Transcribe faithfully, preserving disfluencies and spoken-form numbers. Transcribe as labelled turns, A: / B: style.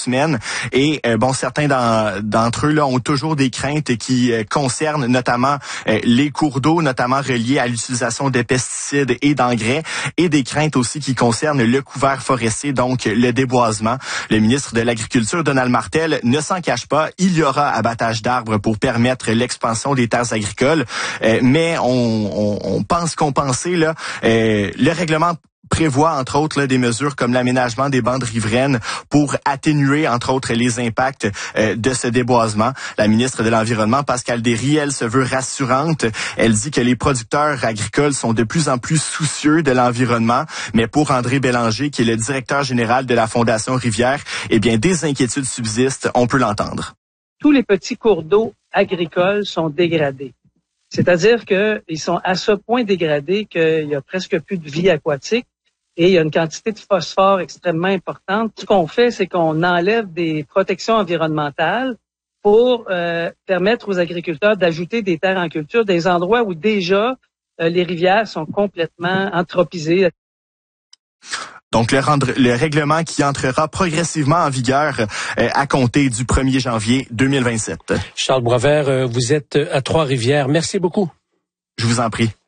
A: semaines. Et euh, bon, certains dans, d'entre eux là ont toujours des craintes qui euh, concernent notamment euh, les cours d'eau, notamment reliés à l'utilisation de pesticides et d'engrais, et des craintes aussi qui concernent le couvert forestier, donc le déboisement. Le ministre de l'Agriculture, Donald Martel, ne s'en cache pas. Il y aura abattage d'arbres pour permettre l'expansion des terres agricoles, euh, mais on, on, on pense qu'on pensait là, euh, le règlement prévoit, entre autres, là, des mesures comme l'aménagement des bandes riveraines pour atténuer, entre autres, les impacts euh, de ce déboisement. La ministre de l'Environnement, Pascale Derry, elle se veut rassurante. Elle dit que les producteurs agricoles sont de plus en plus soucieux de l'environnement. Mais pour André Bélanger, qui est le directeur général de la Fondation Rivière, eh bien, des inquiétudes subsistent. On peut l'entendre.
B: Tous les petits cours d'eau agricoles sont dégradés. C'est-à-dire qu'ils sont à ce point dégradés qu'il y a presque plus de vie aquatique. Et il y a une quantité de phosphore extrêmement importante. Ce qu'on fait, c'est qu'on enlève des protections environnementales pour euh, permettre aux agriculteurs d'ajouter des terres en culture, des endroits où déjà euh, les rivières sont complètement anthropisées.
A: Donc, le, rendre, le règlement qui entrera progressivement en vigueur euh, à compter du premier janvier deux mille vingt-sept.
C: Charles Boisvert, vous êtes à Trois-Rivières. Merci beaucoup.
A: Je vous en prie.